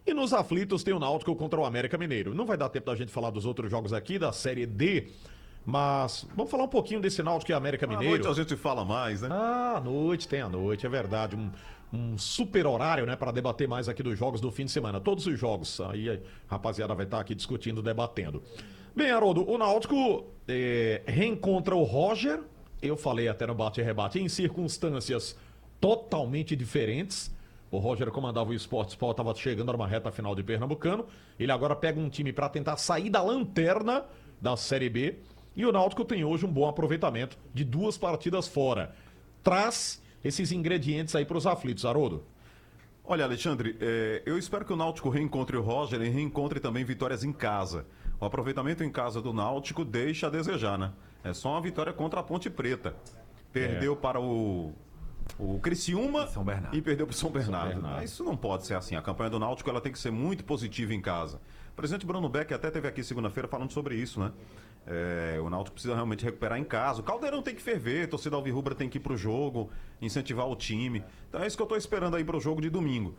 E nos aflitos tem o Náutico contra o América Mineiro. Não vai dar tempo da gente falar dos outros jogos aqui, da Série D, mas vamos falar um pouquinho desse Náutico e América À Mineiro. noite a gente fala mais, né? Ah, tem a noite, é verdade. Um super horário, né, para debater mais aqui dos jogos do fim de semana. Todos os jogos. Aí a rapaziada vai estar aqui discutindo, debatendo. Bem, Haroldo, o Náutico reencontra o Roger. Eu falei até no bate e rebate, em circunstâncias totalmente diferentes. O Roger comandava o Sport estava chegando numa reta final de Pernambucano. Ele agora pega um time para tentar sair da lanterna da Série B. E o Náutico tem hoje um bom aproveitamento de 2 partidas fora. Traz esses ingredientes aí para os aflitos, Haroldo. Olha, Alexandre, eu espero que o Náutico reencontre o Roger e reencontre também vitórias em casa. O aproveitamento em casa do Náutico deixa a desejar, né? É só uma vitória contra a Ponte Preta. Perdeu para o Criciúma e perdeu para o São Bernardo. Mas isso não pode ser assim. A campanha do Náutico ela tem que ser muito positiva em casa. O presidente Bruno Beck até esteve aqui segunda-feira falando sobre isso, né? O Náutico precisa realmente recuperar em casa. O Caldeirão tem que ferver, a torcida alvirrubra tem que ir pro jogo, incentivar o time. Então é isso que eu estou esperando aí pro jogo de domingo.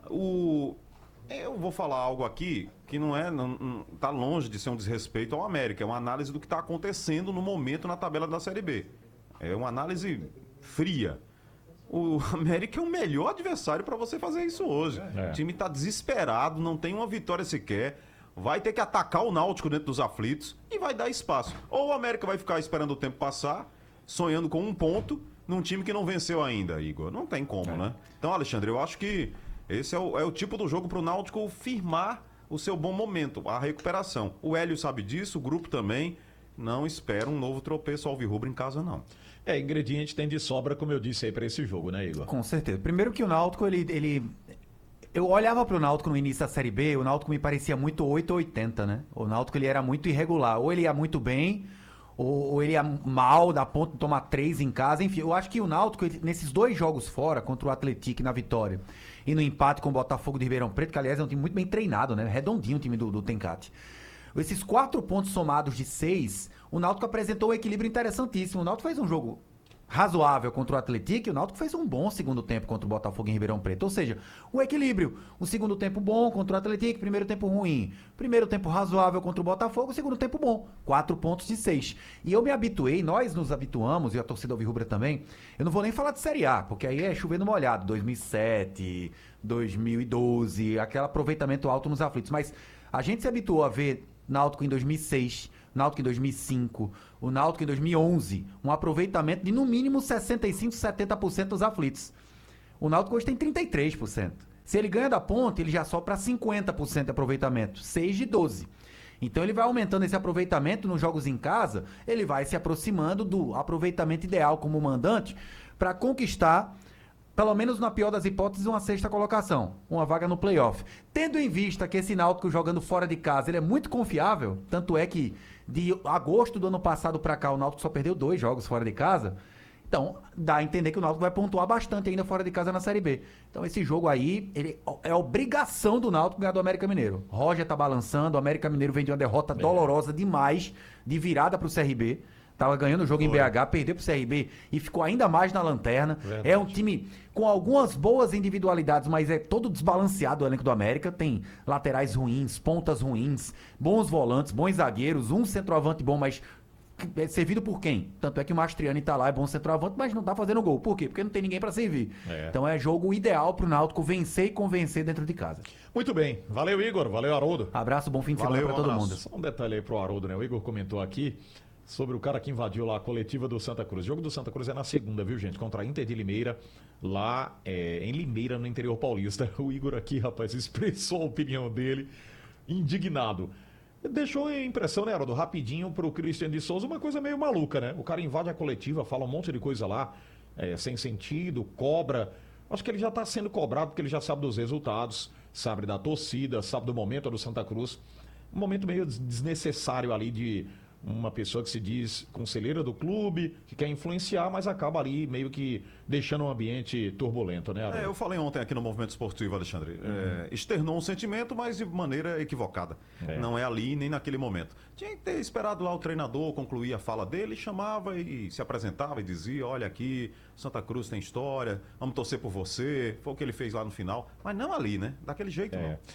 Eu vou falar algo aqui que não tá longe de ser um desrespeito ao América. É uma análise do que está acontecendo no momento na tabela da Série B. É uma análise fria. O América é o melhor adversário para você fazer isso hoje. O time está desesperado, não tem uma vitória sequer. Vai ter que atacar o Náutico dentro dos aflitos e vai dar espaço. Ou o América vai ficar esperando o tempo passar, sonhando com um ponto, num time que não venceu ainda, Igor. Não tem como, né? Então, Alexandre, eu acho que esse é o tipo do jogo para o Náutico firmar o seu bom momento, a recuperação. O Hélio sabe disso, o grupo também. Não espera um novo tropeço alvirrubro em casa, não. Ingrediente tem de sobra, como eu disse aí, para esse jogo, né, Igor? Com certeza. Primeiro que o Náutico, eu olhava pro Náutico no início da Série B, o Náutico me parecia muito 8 ou 80, né? O Náutico ele era muito irregular. Ou ele ia muito bem, ou ele ia mal, da ponto de tomar 3 em casa. Enfim, eu acho que o Náutico, nesses 2 jogos fora, contra o Atlético na vitória, e no empate com o Botafogo de Ribeirão Preto, que aliás é um time muito bem treinado, né? Redondinho o time do Tencate. Esses 4 pontos somados de 6, o Náutico apresentou um equilíbrio interessantíssimo. O Náutico fez um jogo razoável contra o Atlético e o Náutico fez um bom segundo tempo contra o Botafogo em Ribeirão Preto. Ou seja, o equilíbrio. Um segundo tempo bom contra o Atlético, primeiro tempo ruim. Primeiro tempo razoável contra o Botafogo, segundo tempo bom. 4 pontos de 6. E eu me habituei, nós nos habituamos, e a torcida alvirrubra também, eu não vou nem falar de Série A, porque aí é chovendo molhado. 2007, 2012, aquele aproveitamento alto nos aflitos. Mas a gente se habituou a ver Náutico em 2006, Náutico em 2005, o Náutico em 2011, um aproveitamento de no mínimo 65%, 70% dos aflitos. O Náutico hoje tem 33%. Se ele ganha da Ponte, ele já sobe para 50% de aproveitamento, 6 de 12. Então ele vai aumentando esse aproveitamento nos jogos em casa, ele vai se aproximando do aproveitamento ideal como mandante para conquistar, pelo menos na pior das hipóteses, uma 6ª colocação, uma vaga no playoff. Tendo em vista que esse Náutico jogando fora de casa, ele é muito confiável, tanto é que de agosto do ano passado para cá, o Náutico só perdeu 2 jogos fora de casa, então dá a entender que o Náutico vai pontuar bastante ainda fora de casa na Série B. Então esse jogo aí, é obrigação do Náutico ganhar do América Mineiro. Roger tá balançando, o América Mineiro vem de uma derrota dolorosa demais, de virada pro CRB. Tava ganhando o jogo em BH, perdeu pro CRB e ficou ainda mais na lanterna. Verdade. É um time com algumas boas individualidades, mas é todo desbalanceado o elenco do América. Tem laterais ruins, pontas ruins, bons volantes, bons zagueiros, um centroavante bom, mas é servido por quem? Tanto é que o Mastriani tá lá, é bom centroavante, mas não tá fazendo gol. Por quê? Porque não tem ninguém pra servir. Então é jogo ideal pro Náutico vencer e convencer dentro de casa. Muito bem. Valeu, Igor. Valeu, Haroldo. Abraço, bom fim de semana pra todo mundo. Só um detalhe aí pro Haroldo, né? O Igor comentou aqui sobre o cara que invadiu lá a coletiva do Santa Cruz. O jogo do Santa Cruz é na segunda, viu, gente? Contra a Inter de Limeira, lá em Limeira, no interior paulista. O Igor aqui, rapaz, expressou a opinião dele, indignado. Deixou a impressão, né, Haroldo, rapidinho pro Christian de Souza, uma coisa meio maluca, né? O cara invade a coletiva, fala um monte de coisa lá, sem sentido, cobra. Acho que ele já tá sendo cobrado porque ele já sabe dos resultados, sabe da torcida, sabe do momento do Santa Cruz. Um momento meio desnecessário ali de uma pessoa que se diz conselheira do clube, que quer influenciar, mas acaba ali meio que deixando um ambiente turbulento, né, Haroldo? Eu falei ontem aqui no Movimento Esportivo, Alexandre. Externou um sentimento, mas de maneira equivocada. Não é ali nem naquele momento. Tinha que ter esperado lá o treinador concluir a fala dele, chamava e se apresentava e dizia, olha aqui, Santa Cruz tem história, vamos torcer por você. Foi o que ele fez lá no final. Mas não ali, né? Daquele jeito, não.